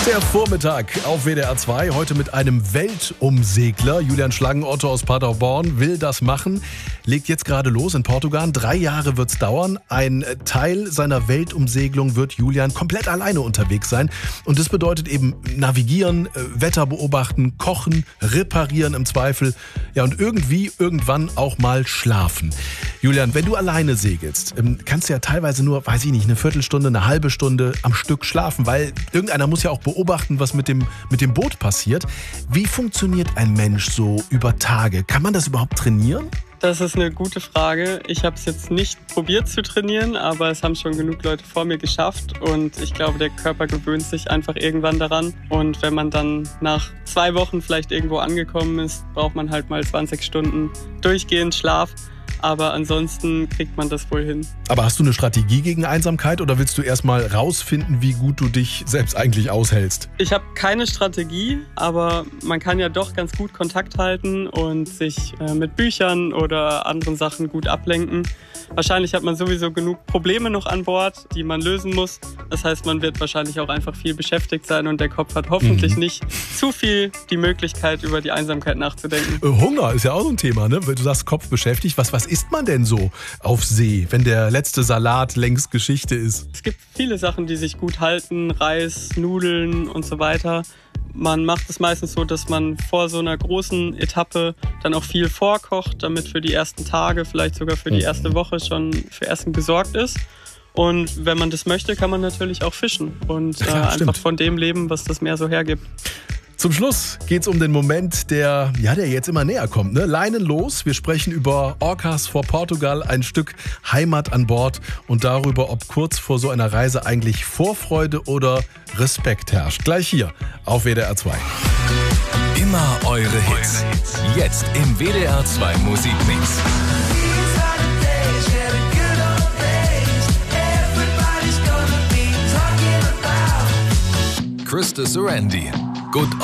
Der Vormittag auf WDR 2, heute mit einem Weltumsegler. Julian Schlangenotto aus Paderborn will das machen, legt jetzt gerade los in Portugal. 3 Jahre wird es dauern. Ein Teil seiner Weltumsegelung wird Julian komplett alleine unterwegs sein. Und das bedeutet eben navigieren, Wetter beobachten, kochen, reparieren im Zweifel. Ja, und irgendwann auch mal schlafen. Julian, wenn du alleine segelst, kannst du ja teilweise nur, weiß ich nicht, eine Viertelstunde, eine halbe Stunde am Stück schlafen, weil irgendeiner muss ja auch beobachten, was mit dem Boot passiert. Wie funktioniert ein Mensch so über Tage? Kann man das überhaupt trainieren? Das ist eine gute Frage. Ich habe es jetzt nicht probiert zu trainieren, aber es haben schon genug Leute vor mir geschafft. Und ich glaube, der Körper gewöhnt sich einfach irgendwann daran. Und wenn man dann nach 2 Wochen vielleicht irgendwo angekommen ist, braucht man halt mal 20 Stunden durchgehend Schlaf. Aber ansonsten kriegt man das wohl hin. Aber hast du eine Strategie gegen Einsamkeit oder willst du erstmal rausfinden, wie gut du dich selbst eigentlich aushältst? Ich habe keine Strategie, aber man kann ja doch ganz gut Kontakt halten und sich mit Büchern oder anderen Sachen gut ablenken. Wahrscheinlich hat man sowieso genug Probleme noch an Bord, die man lösen muss. Das heißt, man wird wahrscheinlich auch einfach viel beschäftigt sein und der Kopf hat hoffentlich nicht zu viel die Möglichkeit, über die Einsamkeit nachzudenken. Hunger ist ja auch so ein Thema, ne? Du sagst Kopf beschäftigt. Was isst man denn so auf See, wenn der letzte Salat längst Geschichte ist? Es gibt viele Sachen, die sich gut halten. Reis, Nudeln und so weiter. Man macht es meistens so, dass man vor so einer großen Etappe dann auch viel vorkocht, damit für die ersten Tage, vielleicht sogar für die erste Woche schon für Essen gesorgt ist. Und wenn man das möchte, kann man natürlich auch fischen und einfach von dem leben, was das Meer so hergibt. Zum Schluss geht's um den Moment, der jetzt immer näher kommt. Ne? Leinen los. Wir sprechen über Orcas vor Portugal, ein Stück Heimat an Bord und darüber, ob kurz vor so einer Reise eigentlich Vorfreude oder Respekt herrscht. Gleich hier auf WDR 2. Immer eure Hits. Jetzt im WDR 2 Musikmix. Krista Sorandi. Good